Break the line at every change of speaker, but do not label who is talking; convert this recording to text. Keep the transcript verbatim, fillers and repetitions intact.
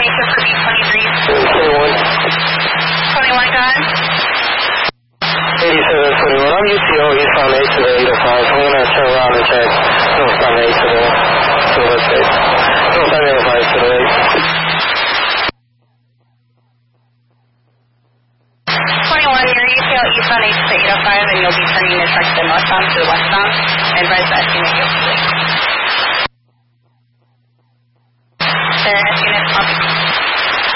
information for B twenty-three.
twenty-one.
twenty-one, go ahead.
eighty-seven twenty-one. I'm U T O eastbound eight to the eight oh five. I'm going to turn around and check northbound eight to the, to the west eight. Northbound eight oh five to the eight.
twenty-one, you're U T O eastbound eight to the eight oh five, and you'll be turning the truck to the northbound to the westbound. And advise that you make it. There, unit, copy.